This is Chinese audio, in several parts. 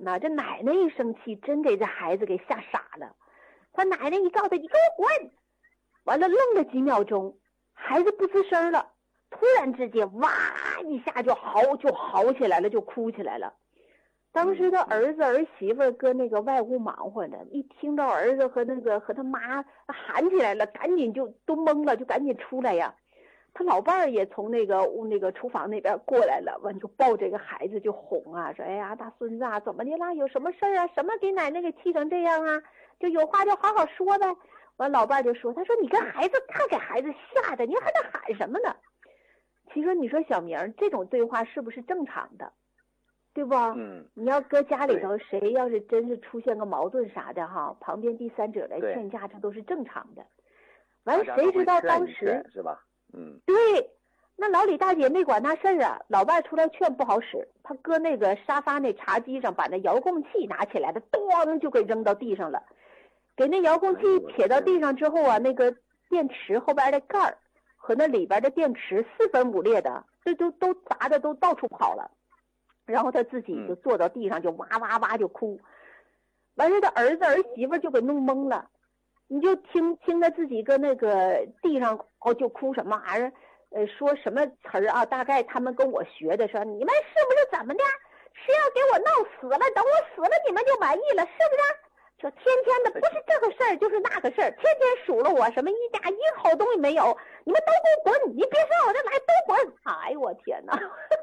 呐，这奶奶一生气，真给这孩子给吓傻了。他奶奶一告他，你给我滚！完了，愣了几秒钟，孩子不吱声了。突然之间，哇一下就嚎起来了，就哭起来了。当时他儿子儿媳妇搁那个外屋忙活呢，一听到儿子和他妈喊起来了，赶紧就都懵了，就赶紧出来呀。他老伴儿也从那个厨房那边过来了，完就抱这个孩子就哄啊，说哎呀大孙子啊，怎么的啦？有什么事儿啊？什么给奶奶给气成这样啊？就有话就好好说呗。完老伴儿就说，他说你跟孩子太给孩子吓的，你还在喊什么呢？其实你说小明这种对话是不是正常的？对不？你要搁家里头，谁要是真是出现个矛盾啥的哈，旁边第三者来劝架，这都是正常的。完谁知道当时是吧？ 对，那老李大姐没管那事儿啊，老伴出来劝不好使，他搁那个沙发那茶几上把那遥控器拿起来了，咣就给扔到地上了，给那遥控器撇到地上之后啊，那个电池后边的盖儿和那里边的电池四分五裂的，这都砸的都到处跑了。然后他自己就坐到地上就哇哇哇就哭，完事他儿子儿媳妇就给弄懵了，你就听他自己搁那个地上就哭什么玩意儿，说什么词儿啊？大概他们跟我学的，说你们是不是怎么的？是要给我闹死了？等我死了你们就满意了，是不是？就天天的不是这个事儿就是那个事儿，天天数落我什么一家一个好东西没有，你们都给我滚！你别上我这来，都滚！哎呦我天哪！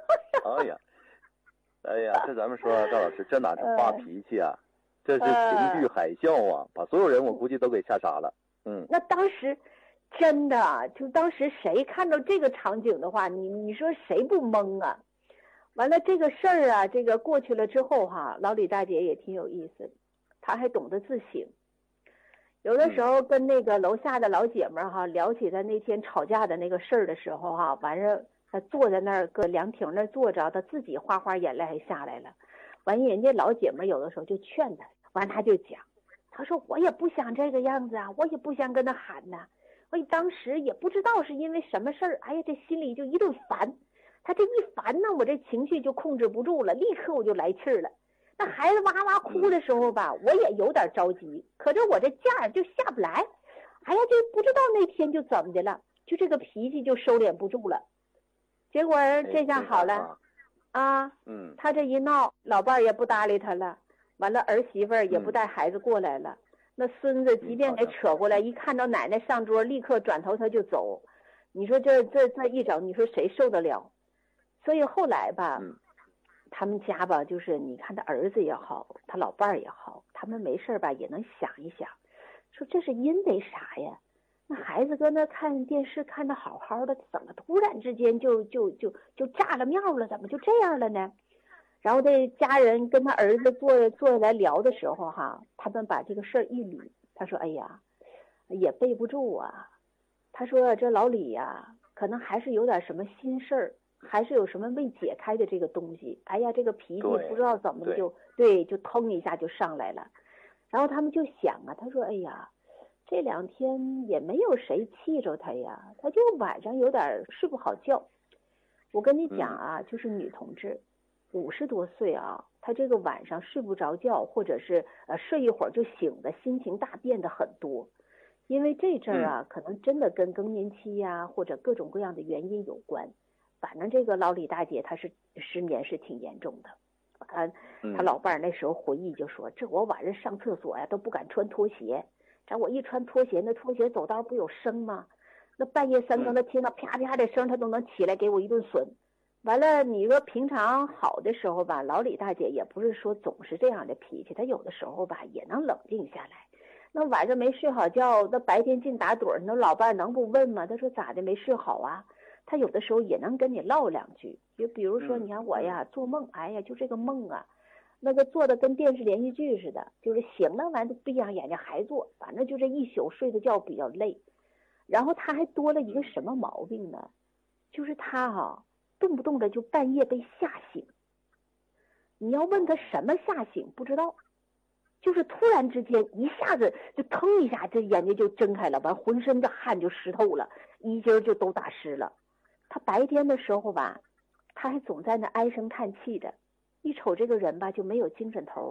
哎呀，这咱们说赵老师，这哪是发脾气啊？这是情绪海啸啊，把所有人我估计都给吓傻了。 那当时真的就当时谁看到这个场景的话，你说谁不懵啊？完了这个事儿啊，这个过去了之后哈，老李大姐也挺有意思，她还懂得自省。有的时候跟那个楼下的老姐们哈聊起她那天吵架的那个事儿的时候哈，完了她坐在那儿搁凉亭那儿坐着，她自己哗哗眼泪还下来了。完人家老姐们有的时候就劝她，完她就讲，她说我也不想这个样子啊，我也不想跟她喊呐，我当时也不知道是因为什么事儿，哎呀这心里就一顿烦，她这一烦呢，我这情绪就控制不住了，立刻我就来气儿了。那孩子哇哇哭的时候吧，我也有点着急，可是我这架就下不来，哎呀就不知道那天就怎么的了，就这个脾气就收敛不住了。结果这下好了他这一闹，老伴儿也不搭理他了，完了儿媳妇儿也不带孩子过来了，那孙子即便给扯过来，一看到奶奶上桌，立刻转头他就走。你说这一整，你说谁受得了？所以后来吧他们家吧，就是你看他儿子也好，他老伴儿也好，他们没事吧也能想一想，说这是因为啥呀？那孩子搁那看电视看得好好的，怎么突然之间就炸了庙了？怎么就这样了呢？然后这家人跟他儿子坐下来聊的时候哈，他们把这个事儿一捋，他说哎呀也背不住啊，他说这老李呀可能还是有点什么心事儿，还是有什么未解开的这个东西，哎呀这个脾气不知道怎么的就腾一下就上来了。然后他们就想啊，他说哎呀这2天也没有谁气着他呀，他就晚上有点睡不好觉。我跟你讲啊，就是女同志50多岁啊，她这个晚上睡不着觉，或者是睡一会儿就醒的，心情大变的很多。因为这阵儿啊可能真的跟更年期呀或者各种各样的原因有关。反正这个老李大姐她是失眠是挺严重的。她老伴儿那时候回忆就说，这我晚上上厕所呀都不敢穿拖鞋，这我一穿拖鞋，那拖鞋走道不有声吗？那半夜3更他听到啪啪的声，他都能起来给我一顿损。完了你说平常好的时候吧，老李大姐也不是说总是这样的脾气，她有的时候吧也能冷静下来。那晚上没睡好觉，那白天净打盹，那老伴能不问吗？他说咋的没睡好啊？他有的时候也能跟你唠2句，就比如说你看我呀做梦，哎呀就这个梦啊，那个做的跟电视连续剧似的，就是醒了完就闭上眼睛还做，反正就这一宿睡的觉比较累。然后他还多了一个什么毛病呢？就是他动不动的就半夜被吓醒。你要问他什么吓醒，不知道，就是突然之间一下子就腾一下，这眼睛就睁开了，完浑身的汗就湿透了，衣襟就都打湿了。他白天的时候吧，他还总在那唉声叹气的，一瞅这个人吧就没有精神头。